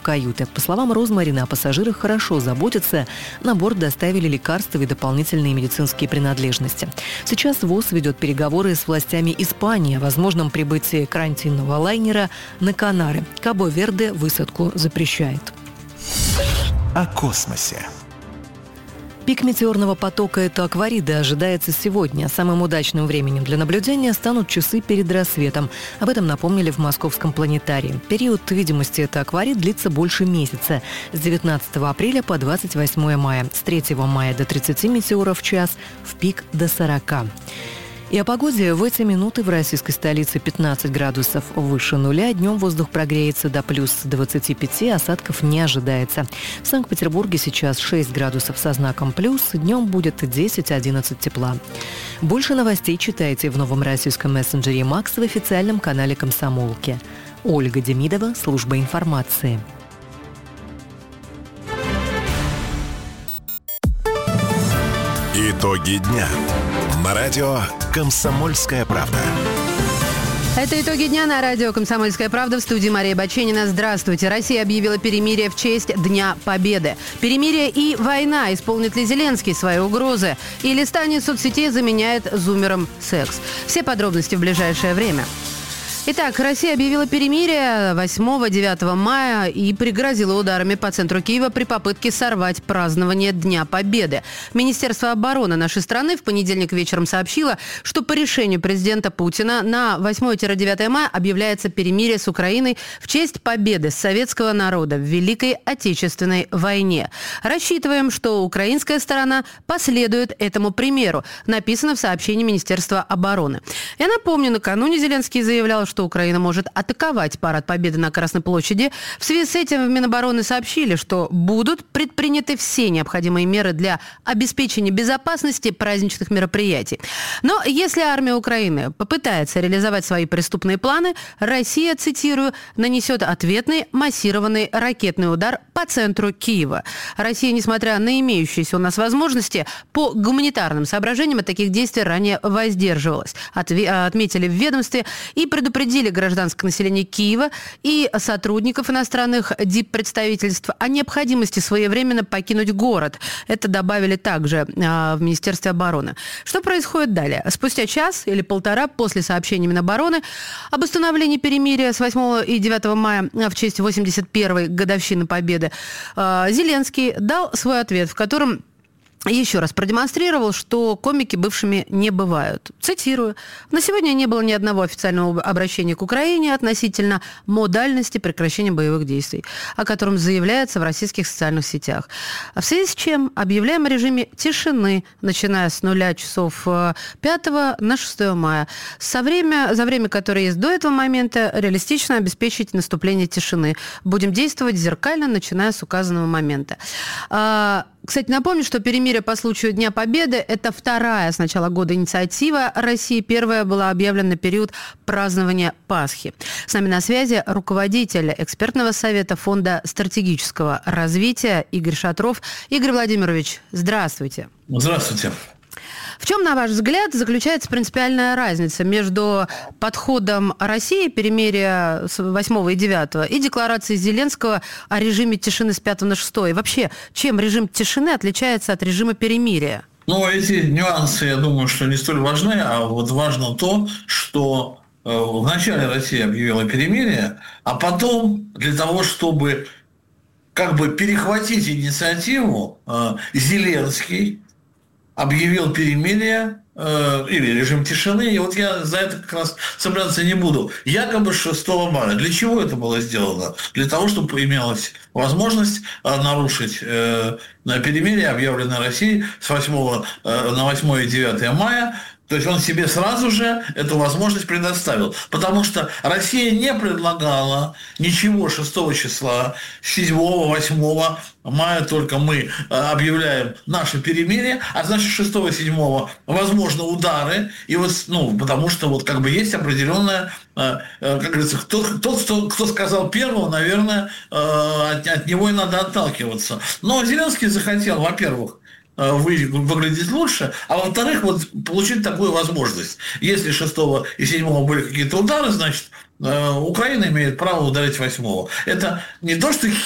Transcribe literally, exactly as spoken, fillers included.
каюты. По словам Розмарина, о пассажирах хорошо заботятся. На борт доставили лекарства и дополнительные медицинские принадлежности. Сейчас ВОЗ ведет переговоры с властями Испании о возможном прибытии карантинного лайнера на Канары. Кабо-Верде высадку запрещает. О космосе. Пик метеорного потока Эту Аквариды ожидается сегодня. Самым удачным временем для наблюдения станут часы перед рассветом. Об этом напомнили в Московском планетарии. Период видимости Эту Акварид длится больше месяца. С девятнадцатого апреля по двадцать восьмое мая. С третьего мая до тридцати метеоров в час, в пик до сорока. И о погоде. В эти минуты в российской столице пятнадцать градусов выше нуля. Днем воздух прогреется до плюс двадцати пяти, осадков не ожидается. В Санкт-Петербурге сейчас шесть градусов со знаком плюс. Днем будет десять-одиннадцать тепла. Больше новостей читайте в новом российском мессенджере «Макс» в официальном канале «Комсомолки». Ольга Демидова, служба информации. Итоги дня. На радио «Комсомольская правда». Это «Итоги дня» на радио «Комсомольская правда». В студии Мария Баченина. Здравствуйте. Россия объявила перемирие в честь Дня Победы. Перемирие и война. Исполнит ли Зеленский свои угрозы? И листание соцсетей заменяет зумером секс. Все подробности в ближайшее время. Итак, Россия объявила перемирие восьмого-девятого мая и пригрозила ударами по центру Киева при попытке сорвать празднование Дня Победы. Министерство обороны нашей страны в понедельник вечером сообщило, что по решению президента Путина на восьмое-девятое мая объявляется перемирие с Украиной в честь победы советского народа в Великой Отечественной войне. Рассчитываем, что украинская сторона последует этому примеру, написано в сообщении Министерства обороны. Я напомню, накануне Зеленский заявлял, что Украина может атаковать парад Победы на Красной площади. В связи с этим в Минобороны сообщили, что будут предприняты все необходимые меры для обеспечения безопасности праздничных мероприятий. Но если армия Украины попытается реализовать свои преступные планы, Россия, цитирую, нанесет ответный массированный ракетный удар по центру Киева. Россия, несмотря на имеющиеся у нас возможности, по гуманитарным соображениям от таких действий ранее воздерживалась. Отве- отметили в ведомстве и предупредили гражданское население Киева и сотрудников иностранных диппредставительств о необходимости своевременно покинуть город. Это добавили также а, в Министерстве обороны. Что происходит далее? Спустя час или полтора после сообщения Минобороны об установлении перемирия с восьмого и девятого мая в честь восемьдесят первой годовщины Победы, а, Зеленский дал свой ответ, в котором еще раз продемонстрировал, что комики бывшими не бывают. Цитирую. «На сегодня не было ни одного официального обращения к Украине относительно модальности прекращения боевых действий, о котором заявляется в российских социальных сетях. В связи с чем объявляем о режиме тишины, начиная с нуля часов пятого на шестое мая. Со время, за время, которое есть до этого момента, реалистично обеспечить наступление тишины. Будем действовать зеркально, начиная с указанного момента». Кстати, напомню, что перемирие по случаю Дня Победы – это вторая с начала года инициатива России. Первая была объявлена на период празднования Пасхи. С нами на связи руководитель экспертного совета Фонда стратегического развития Игорь Шатров. Игорь Владимирович, здравствуйте. Здравствуйте. В чем, на ваш взгляд, заключается принципиальная разница между подходом России, перемирия с восьмого и девятого, и декларацией Зеленского о режиме тишины с пятого на шестое? И вообще, чем режим тишины отличается от режима перемирия? Ну, эти нюансы, я думаю, что не столь важны, а вот важно то, что вначале Россия объявила перемирие, а потом для того, чтобы как бы перехватить инициативу, Зеленский объявил перемирие э, или режим тишины, и вот я за это как раз цепляться не буду. Якобы шестого мая. Для чего это было сделано? Для того, чтобы имелась возможность э, нарушить э, перемирие, объявленное Россией с восьмого э, на восьмое и девятое мая. То есть он себе сразу же эту возможность предоставил. Потому что Россия не предлагала ничего шестого числа, седьмого, восьмого мая только мы объявляем наше перемирие, а значит шестого-седьмого возможно удары. И вот, ну, потому что вот как бы есть определенная, как говорится, кто, тот, кто, кто сказал первого, наверное, от, от него и надо отталкиваться. Но Зеленский захотел, во-первых, выглядеть лучше, а во-вторых, вот получить такую возможность. Если шестого и седьмого были какие-то удары, значит, Украина имеет право ударить восьмого. Это не то, что